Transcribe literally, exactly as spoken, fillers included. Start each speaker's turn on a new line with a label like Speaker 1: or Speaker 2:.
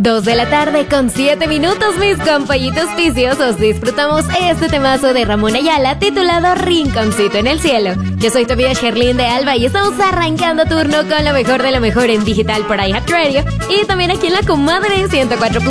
Speaker 1: Dos de la tarde con siete minutos, mis compañitos viciosos. Disfrutamos este temazo de Ramón Ayala titulado Rinconcito en el Cielo. Yo soy tu amiga Sherlyn de Alba y estamos arrancando turno con lo mejor de lo mejor en digital por iHeartRadio y también aquí en La Comadre ciento cuatro punto